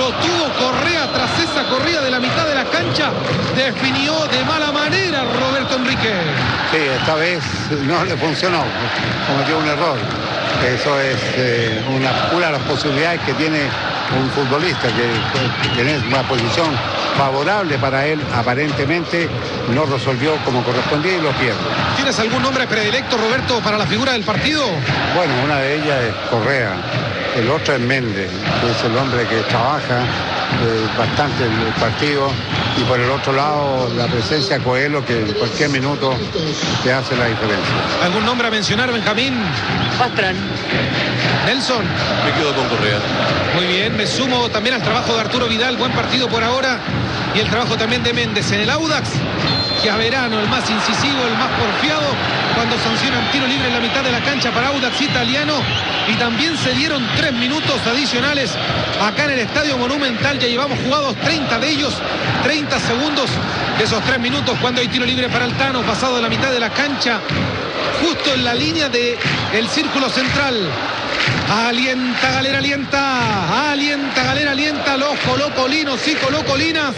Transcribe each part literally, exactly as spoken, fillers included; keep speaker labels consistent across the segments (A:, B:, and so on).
A: lo tuvo Correa tras esa corrida de la mitad de la cancha, definió de mala manera Roberto Enrique.
B: Sí, esta vez no le funcionó, cometió un error. Eso es eh, una, una de las posibilidades que tiene un futbolista, que, que tiene una posición favorable para él, aparentemente no resolvió como correspondía y lo pierde.
A: ¿Tienes algún nombre predilecto, Roberto, para la figura del partido?
B: Bueno, una de ellas es Correa, el otro es Méndez, que es el hombre que trabaja eh, bastante el partido, y por el otro lado la presencia de Coelho, que en cualquier minuto te hace la diferencia.
A: ¿Algún nombre a mencionar, Benjamín?
C: Pastrán.
A: Nelson.
D: Me quedo con Correa.
A: Muy bien, me sumo también al trabajo de Arturo Vidal, buen partido por ahora, y el trabajo también de Méndez en el Audax. Chiaverano, el más incisivo, el más porfiado, cuando sancionan tiro libre en la mitad de la cancha para Audax Italiano, y también se dieron tres minutos adicionales acá en el Estadio Monumental. Ya llevamos jugados treinta de ellos, treinta segundos de esos tres minutos cuando hay tiro libre para el Tano, pasado de la mitad de la cancha, justo en la línea del círculo central. Alienta Galera, alienta, alienta Galera, alienta los colocolinos y colocolinas.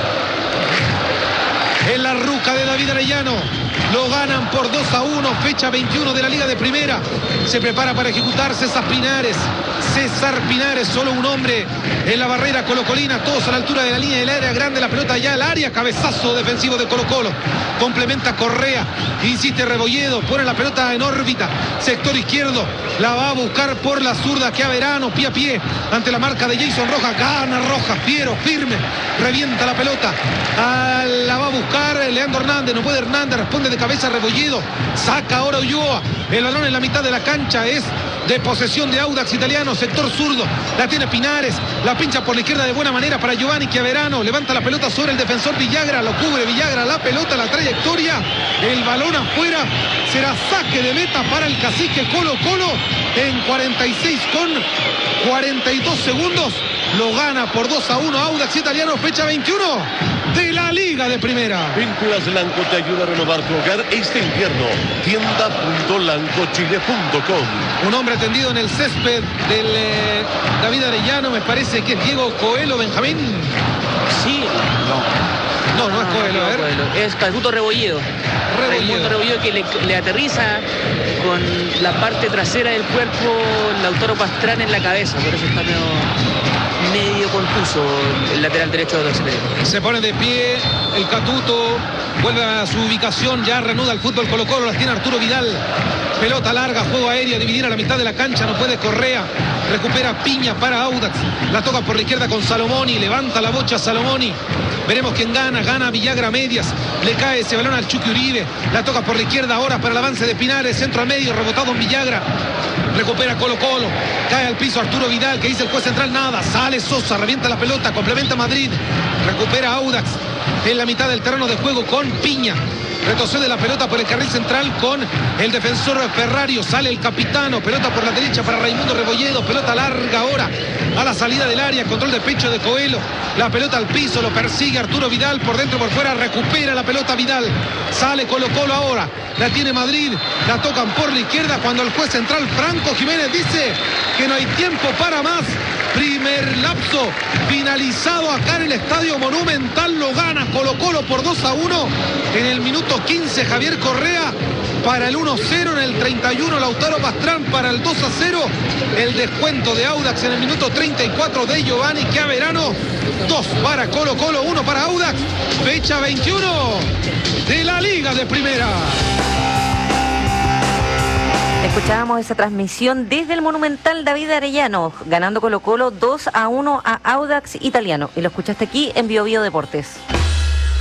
A: En la ruca de David Arellano, lo ganan por dos a uno, fecha veintiuno de la Liga de Primera. Se prepara para ejecutar César Pinares. César Pinares, solo un hombre en la barrera colocolina, todos a la altura de la línea del área grande, la pelota ya al área, cabezazo defensivo de Colo Colo. Complementa Correa, insiste Rebolledo, pone la pelota en órbita, sector izquierdo, la va a buscar por la zurda, que a Verano, pie a pie, ante la marca de Jason Rojas, gana Rojas, fiero, firme, revienta la pelota, ah, la va a buscar Leandro Hernández, no puede Hernández, responde de cabeza Rebolledo, saca ahora Ulloa, el balón en la mitad de la cancha es de posesión de Audax Italiano, sector zurdo, la tiene Pinares, la pincha por la izquierda de buena manera para Giovanni Chiaverano, levanta la pelota sobre el defensor Villagra, lo cubre Villagra, la pelota, la trayectoria, el balón afuera, será saque de meta para el cacique Colo Colo en cuarenta y seis con cuarenta y dos segundos, lo gana por dos a uno Audax Italiano, fecha veintiuno de la Liga de Primera.
D: Vínculas Lanco te ayuda a renovar tu hogar este invierno. tienda punto lancochile punto com.
A: Un hombre tendido en el césped del eh, David Arellano, me parece que es Diego Coelho, Benjamín.
C: Sí.
A: No, no, no es Coelho,
C: no,
A: a ver.
C: Coelho. Es Calbuto Rebolledo. Raimundo Rebolledo, que le, le aterriza con la parte trasera del cuerpo Lautaro Pastrán en la cabeza, por eso está medio, medio contuso el lateral derecho de Audax Italiano.
A: Se pone de pie el Catuto, vuelve a su ubicación, ya reanuda el fútbol Colo Colo, las tiene Arturo Vidal. Pelota larga, juego aéreo, dividir a la mitad de la cancha, no puede Correa, recupera Piña para Audax, la toca por la izquierda con Salomoni, levanta la bocha Salomoni, veremos quién gana, gana Villagra medias, le cae ese balón al Chucky Uribe, la toca por la izquierda ahora para el avance de Pinares, centro al medio, rebotado en Villagra, recupera Colo Colo, cae al piso Arturo Vidal, que dice el juez central, nada, sale Sosa, revienta la pelota, complementa Madrid, recupera Audax en la mitad del terreno de juego con Piña. Retrocede la pelota por el carril central con el defensor Ferrario, sale el capitano, pelota por la derecha para Raimundo Rebolledo, pelota larga ahora a la salida del área, control de pecho de Coelho, la pelota al piso, lo persigue Arturo Vidal, por dentro por fuera, recupera la pelota Vidal, sale Colo Colo ahora, la tiene Madrid, la tocan por la izquierda cuando el juez central Franco Jiménez dice que no hay tiempo para más. Primer lapso finalizado acá en el Estadio Monumental, lo gana Colo Colo por dos a uno en el minuto quince, Javier Correa para el uno cero, en el treinta y uno Lautaro Pastrán para el dos a cero, el descuento de Audax en el minuto treinta y cuatro de Giovanni Chiaverano, dos para Colo Colo, uno para Audax, fecha veintiuno de la Liga de Primera.
E: Escuchábamos esa transmisión desde el Monumental, David Arellano, ganando Colo Colo dos a uno a Audax Italiano. Y lo escuchaste aquí en Bio Bio Deportes.